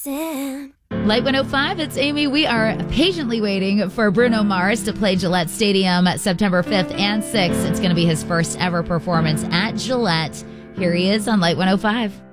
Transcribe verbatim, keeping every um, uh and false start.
dancing. Light one oh five, it's Amy. We are patiently waiting for Bruno Mars to play Gillette Stadium September fifth and sixth. It's going to be his first ever performance at Gillette. Here he is on Light one oh five.